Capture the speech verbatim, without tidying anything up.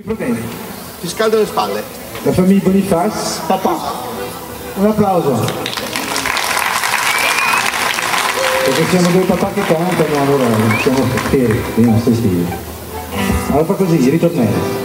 I problemi. Ti scaldo le spalle. La famiglia Boniface. Papà. Un applauso. Perché siamo due papà che cantano, allora siamo fieri dei nostri stili. Allora fa così, ritornello.